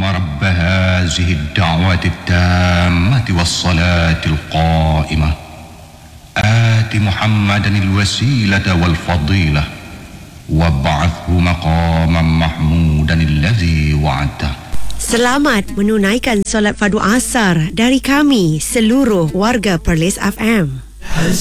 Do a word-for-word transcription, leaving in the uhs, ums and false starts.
اللهم رب هذه الدعوة التامة والصلاة القائمة آت محمدا الوسيلة والفضيلة وابعثه مقاما محمودا الذي وعدته. Selamat menunaikan solat fardu asar dari kami seluruh warga Perlis F M.